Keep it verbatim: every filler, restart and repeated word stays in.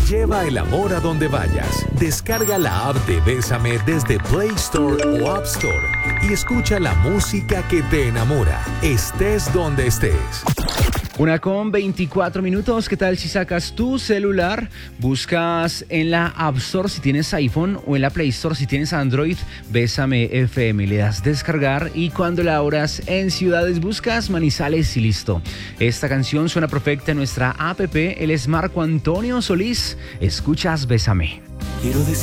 Lleva el amor a donde vayas. Descarga la app de Bésame desde Play Store o App Store y escucha la música que te enamora, estés donde estés. Una con veinticuatro minutos. ¿Qué tal si sacas tu celular, buscas en la App Store si tienes iPhone o en la Play Store si tienes Android, Bésame F M, le das descargar y cuando la abras en ciudades buscas Manizales y listo. Esta canción suena perfecta en nuestra app. Él es Marco Antonio Solís. Escuchas Bésame. Quiero decir